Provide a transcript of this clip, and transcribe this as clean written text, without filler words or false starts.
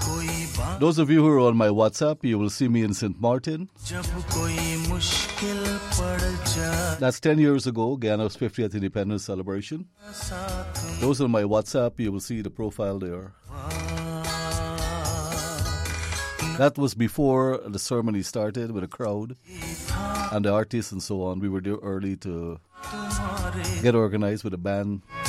Those of you who are on my WhatsApp, you will see me in St. Martin. That's 10 years ago, Guyana's 50th independence celebration. Those on my WhatsApp, you will see the profile there. That was before the ceremony started with a crowd and the artists and so on. We were there early to get organized with a band.